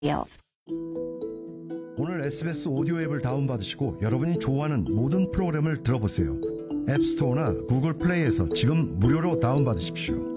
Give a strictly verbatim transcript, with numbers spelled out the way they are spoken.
오늘 에스비에스 오디오 앱을 다운받으시고 여러분이 좋아하는 모든 프로그램을 들어보세요. 앱스토어나 구글 플레이에서 지금 무료로 다운받으십시오.